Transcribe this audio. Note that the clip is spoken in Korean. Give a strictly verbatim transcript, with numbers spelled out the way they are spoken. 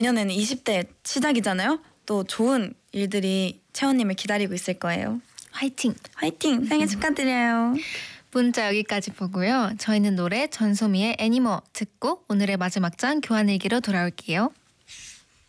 내년에는 이십 대 시작이잖아요. 또 좋은 일들이 채원님을 기다리고 있을 거예요. 화이팅! 화이팅! 생일 축하드려요. 문자 여기까지 보고요. 저희는 노래 전소미의 애니머 듣고 오늘의 마지막 장 교환일기로 돌아올게요.